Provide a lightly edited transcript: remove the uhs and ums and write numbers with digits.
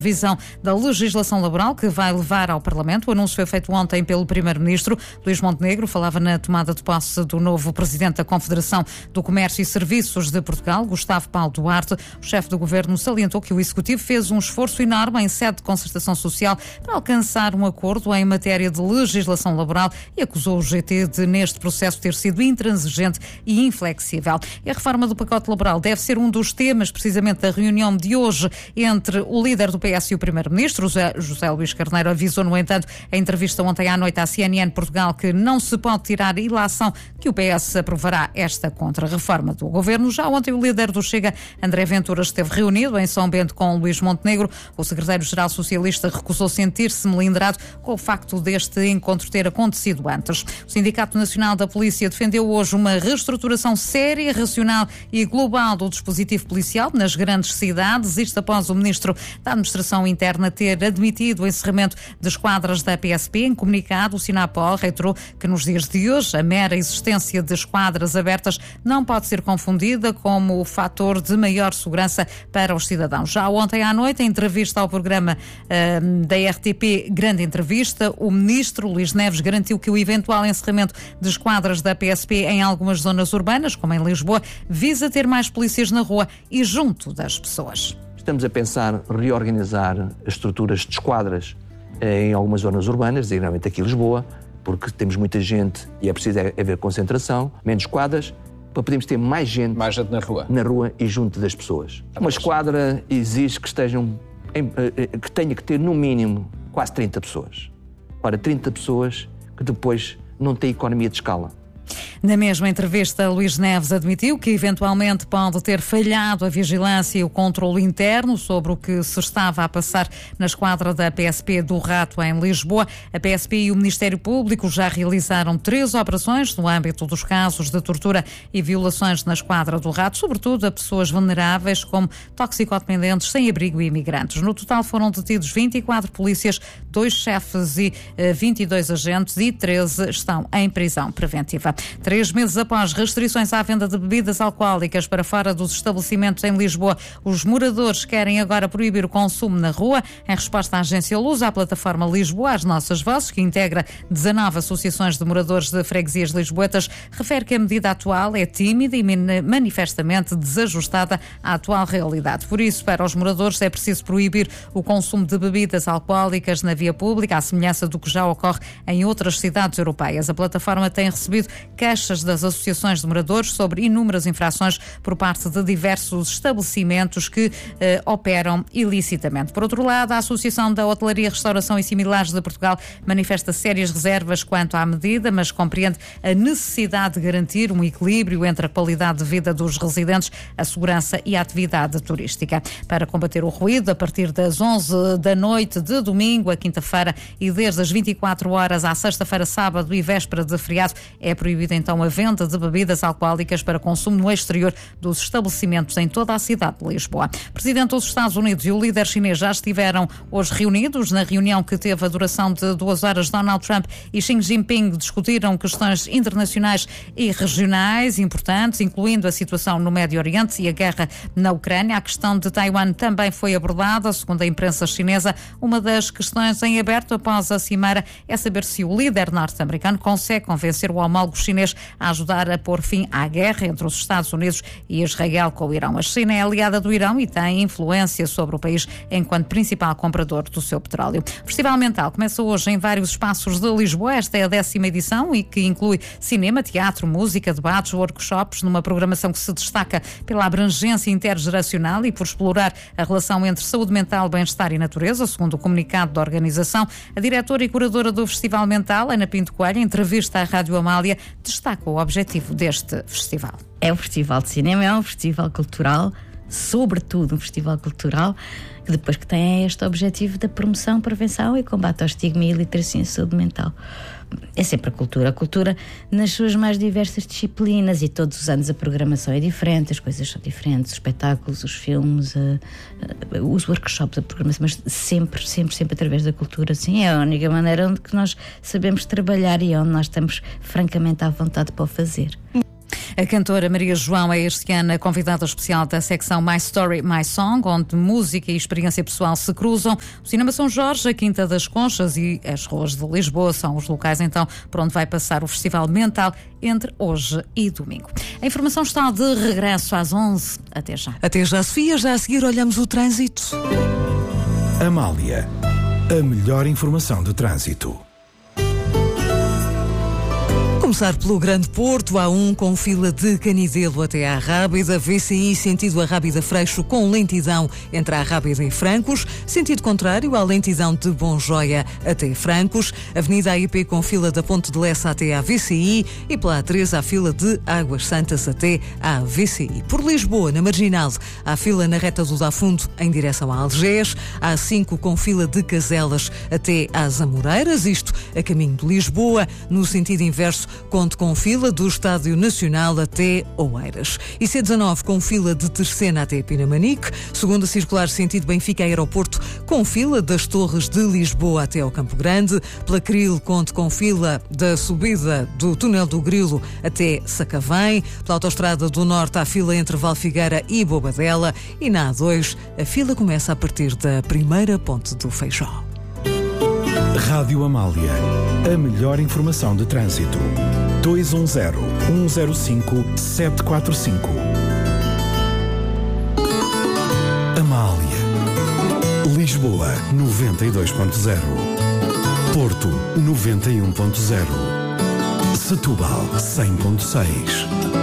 Revisão da legislação laboral que vai levar ao Parlamento. O anúncio foi feito ontem pelo Primeiro-Ministro. Luís Montenegro falava na tomada de posse do novo Presidente da Confederação do Comércio e Serviços de Portugal, Gustavo Paulo Duarte. O chefe do Governo salientou que o Executivo fez um esforço enorme em sede de concertação social para alcançar um acordo em matéria de legislação laboral e acusou o GT de, neste processo, ter sido intransigente e inflexível. E a reforma do pacote laboral deve ser um dos temas, precisamente, da reunião de hoje entre o líder do PS e o Primeiro-Ministro. José Luís Carneiro avisou, no entanto, em entrevista ontem à noite à CNN Portugal, que não se pode tirar a ilação que o PS aprovará esta contra-reforma do Governo. Já ontem o líder do Chega, André Ventura, esteve reunido em São Bento com Luís Montenegro. O secretário-geral socialista recusou sentir-se melindrado com o facto deste encontro ter acontecido antes. O Sindicato Nacional da Polícia defendeu hoje uma reestruturação séria, racional e global do dispositivo policial nas grandes cidades, isto após o Ministro da Administração Interna ter admitido o encerramento de esquadras da PSP. Em comunicado, o Sinapol reiterou que nos dias de hoje a mera existência de esquadras abertas não pode ser confundida como o fator de maior segurança para os cidadãos. Já ontem à noite, em entrevista ao programa da RTP Grande Entrevista, o Ministro Luís Neves garantiu que o eventual encerramento de esquadras da PSP em algumas zonas urbanas, como em Lisboa, visa ter mais polícias na rua e junto das pessoas. Estamos a pensar reorganizar as estruturas de esquadras em algumas zonas urbanas, designadamente aqui em Lisboa, porque temos muita gente e é preciso haver concentração, menos esquadras, para podermos ter mais gente na rua e junto das pessoas. Uma esquadra exige que que tenha que ter no mínimo quase 30 pessoas. Ora, 30 pessoas que depois não têm economia de escala. Na mesma entrevista, Luís Neves admitiu que eventualmente pode ter falhado a vigilância e o controle interno sobre o que se estava a passar na esquadra da PSP do Rato em Lisboa. A PSP e o Ministério Público já realizaram 3 operações no âmbito dos casos de tortura e violações na esquadra do Rato, sobretudo a pessoas vulneráveis como toxicodependentes, sem-abrigo e imigrantes. No total foram detidos 24 polícias, 2 chefes e 22 agentes e 13 estão em prisão preventiva. 3 meses após restrições à venda de bebidas alcoólicas para fora dos estabelecimentos em Lisboa, os moradores querem agora proibir o consumo na rua. Em resposta à agência Luz, à plataforma Lisboa, As Nossas Vozes, que integra 19 associações de moradores de freguesias lisboetas, refere que a medida atual é tímida e manifestamente desajustada à atual realidade. Por isso, para os moradores é preciso proibir o consumo de bebidas alcoólicas na via pública, à semelhança do que já ocorre em outras cidades europeias. A plataforma tem recebido queixas das associações de moradores sobre inúmeras infrações por parte de diversos estabelecimentos que operam ilicitamente. Por outro lado, a Associação da Hotelaria, Restauração e Similares de Portugal manifesta sérias reservas quanto à medida, mas compreende a necessidade de garantir um equilíbrio entre a qualidade de vida dos residentes, a segurança e a atividade turística. Para combater o ruído, a partir das 11 da noite de domingo a quinta-feira e desde as 24 horas à sexta-feira, sábado e véspera de feriado, é proibida então a venda de bebidas alcoólicas para consumo no exterior dos estabelecimentos em toda a cidade de Lisboa. O Presidente dos Estados Unidos e o líder chinês já estiveram hoje reunidos. Na reunião que teve a duração de 2 horas, Donald Trump e Xi Jinping discutiram questões internacionais e regionais importantes, incluindo a situação no Médio Oriente e a guerra na Ucrânia. A questão de Taiwan também foi abordada, segundo a imprensa chinesa. Uma das questões em aberto após a cimeira é saber se o líder norte-americano consegue convencer o homólogo chinês a ajudar a pôr fim à guerra entre os Estados Unidos e Israel com o Irão. A China é aliada do Irão e tem influência sobre o país enquanto principal comprador do seu petróleo. O Festival Mental começa hoje em vários espaços de Lisboa. Esta é a 10ª edição e que inclui cinema, teatro, música, debates, workshops, numa programação que se destaca pela abrangência intergeracional e por explorar a relação entre saúde mental, bem-estar e natureza, segundo o comunicado da organização. A diretora e curadora do Festival Mental, Ana Pinto Coelho, em entrevista à Rádio Amália, destaca o objetivo deste festival. É um festival de cinema, é um festival cultural, sobretudo um festival cultural, que depois que tem este objetivo da promoção, prevenção e combate ao estigma e iliteracia em saúde mental. É sempre a cultura nas suas mais diversas disciplinas, e todos os anos a programação é diferente, as coisas são diferentes, os espetáculos, os filmes, os workshops, a programação, mas sempre através da cultura. Sim, é a única maneira onde que nós sabemos trabalhar e onde nós estamos francamente à vontade para o fazer. A cantora Maria João é este ano a convidada especial da secção My Story, My Song, onde música e experiência pessoal se cruzam. O Cinema São Jorge, a Quinta das Conchas e as ruas de Lisboa são os locais, então, por onde vai passar o Festival Mental entre hoje e domingo. A informação está de regresso às 11. Até já. Até já, Sofia. Já a seguir olhamos o trânsito. Amália, a melhor informação de trânsito. Começar pelo Grande Porto, A1 com fila de Canidelo até à Rábida, VCI sentido Arrábida Freixo com lentidão entre a Rábida e Francos, sentido contrário à lentidão de Bonjoia até Francos, Avenida AIP com fila da Ponte de Lessa até à VCI e pela A3 à fila de Águas Santas até à VCI. Por Lisboa, na Marginal, há fila na reta do Dafundo em direção a Algés, A5 com fila de Caselas até às Amoreiras, isto a caminho de Lisboa, no sentido inverso, conte com fila do Estádio Nacional até Oeiras. E C19 com fila de Terceira até Pinamanique. Segunda circular sentido Benfica Aeroporto com fila das Torres de Lisboa até ao Campo Grande. Pela Cril conte com fila da subida do Túnel do Grilo até Sacavém. Pela Autostrada do Norte há fila entre Valfigueira e Bobadela. E na A2 a fila começa a partir da primeira ponte do Feijó. Rádio Amália, a melhor informação de trânsito. 210-105-745. Amália. Lisboa 92.0. Porto 91.0. Setúbal 100.6.